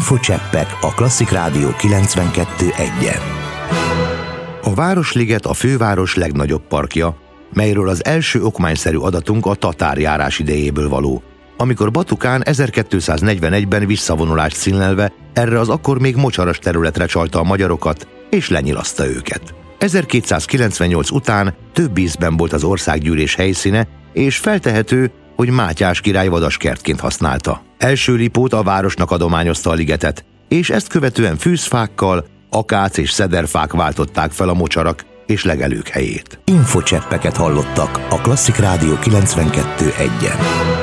Infocseppek a Klasszik Rádió 92.1-en. A Városliget a főváros legnagyobb parkja, melyről az első okmányszerű adatunk a tatárjárás idejéből való, amikor Batukán 1241-ben visszavonulást színlelve erre az akkor még mocsaras területre csalta a magyarokat, és lenyilaszta őket. 1298 után több ízben volt az országgyűlés helyszíne, és feltehető, hogy Mátyás király vadaskertként használta. Első Lipót a városnak adományozta a ligetet, és ezt követően fűzfákkal, akác és szederfák váltották fel a mocsarak és legelők helyét. Infocseppeket hallottak a Klasszik Rádió 92.1-en.